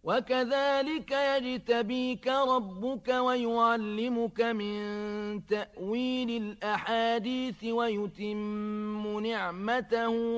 وكذلك يجتبيك ربك ويعلمك من تأويل الأحاديث ويتم نعمته